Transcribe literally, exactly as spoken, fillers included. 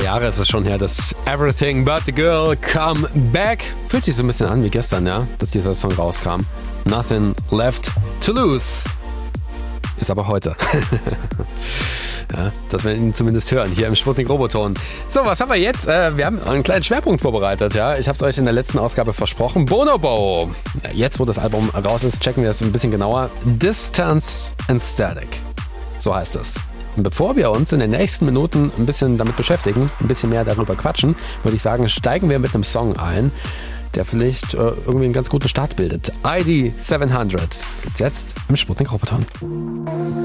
Jahre ist es schon her, dass Everything But The Girl Come Back. Fühlt sich so ein bisschen an wie gestern, ja, dass dieser Song rauskam. Nothing Left To Lose. Ist aber heute. Ja, dass wir ihn zumindest hören, hier im Sputnik Roboton. So, was haben wir jetzt? Äh, wir haben einen kleinen Schwerpunkt vorbereitet. Ja, ich habe es euch in der letzten Ausgabe versprochen. Bonobo. Jetzt, wo das Album raus ist, checken wir es ein bisschen genauer. Distance and Static. So heißt es. Und bevor wir uns in den nächsten Minuten ein bisschen damit beschäftigen, ein bisschen mehr darüber quatschen, würde ich sagen, steigen wir mit einem Song ein, der vielleicht äh, irgendwie einen ganz guten Start bildet. I D sieben hundert gibt's jetzt im Sputnik Roboton.